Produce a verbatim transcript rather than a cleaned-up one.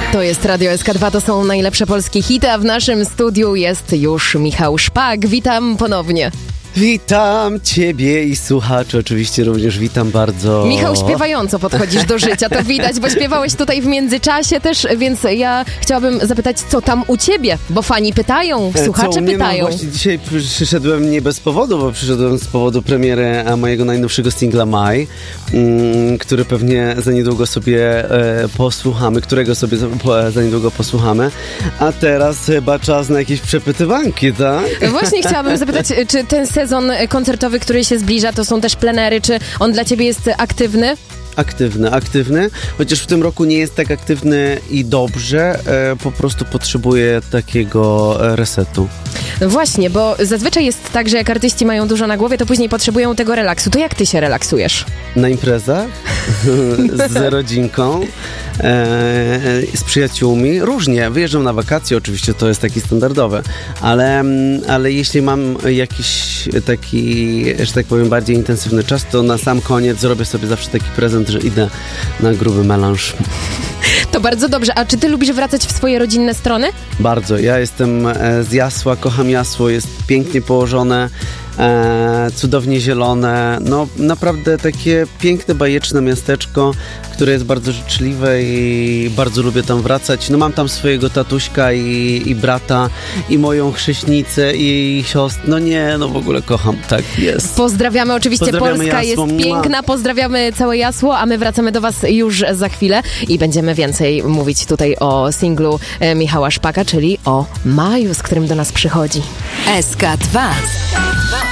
To jest Radio S K dwa, to są najlepsze polskie hity, a w naszym studiu jest już Michał Szpak. Witam ponownie. Witam Ciebie i słuchaczy, oczywiście również witam bardzo. Michał, śpiewająco podchodzisz do życia, to widać, bo śpiewałeś tutaj w międzyczasie też, więc ja chciałabym zapytać, co tam u Ciebie, bo fani pytają, słuchacze co u mnie, pytają. No właśnie dzisiaj przyszedłem nie bez powodu, bo przyszedłem z powodu premiery mojego najnowszego singla Maj, mm, który pewnie za niedługo sobie e, posłuchamy, którego sobie za, po, za niedługo posłuchamy, a teraz chyba czas na jakieś przepytywanki, tak? Właśnie chciałabym zapytać, czy ten sezon koncertowy, który się zbliża, to są też plenery, czy on dla Ciebie jest aktywny? Aktywny, aktywny, chociaż w tym roku nie jest tak aktywny i dobrze, e, po prostu potrzebuję takiego resetu. No właśnie, bo zazwyczaj jest tak, że jak artyści mają dużo na głowie, to później potrzebują tego relaksu. To jak ty się relaksujesz? Na imprezach, z rodzinką, e, z przyjaciółmi, różnie. Wyjeżdżam na wakacje, oczywiście to jest taki standardowy, ale, ale jeśli mam jakiś taki, że tak powiem, bardziej intensywny czas, to na sam koniec zrobię sobie zawsze taki prezent, że idę na gruby melanż. To bardzo dobrze. A czy ty lubisz wracać w swoje rodzinne strony? Bardzo. Ja jestem z Jasła, kocham Jasło, jest pięknie położone, e, cudownie zielone. No naprawdę takie piękne, bajeczne miasteczko, które jest bardzo życzliwe i bardzo lubię tam wracać. No mam tam swojego tatuśka i, i brata, i moją chrześnicę, i jej siostrę. No nie, no w ogóle kocham. Tak jest. Pozdrawiamy oczywiście. Pozdrawiamy Polska Jasło. jest piękna. Pozdrawiamy całe Jasło, a my wracamy do was już za chwilę i będziemy więcej mówić tutaj o singlu Michała Szpaka, czyli o Maju, z którym do nas przychodzi. S K dwa.